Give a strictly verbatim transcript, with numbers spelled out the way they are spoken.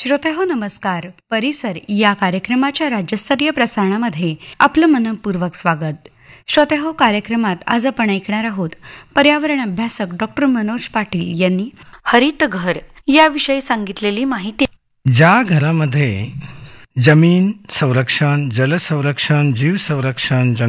श्रोतेहो नमस्कार. परिसर या कार्यक्रमाच्या राज्यस्तरीय प्रसारणामध्ये आपलं मनपूर्वक स्वागत. श्रोतेहो, कार्यक्रमात आज आपण ऐकणार आहोत पर्यावरण अभ्यासक डॉक्टर मनोज पाटील यांनी हरित घर याविषयी सांगितलेली माहिती. ज्या घरामध्ये जमीन संरक्षण, जल संरक्षण, जीव संरक्षण,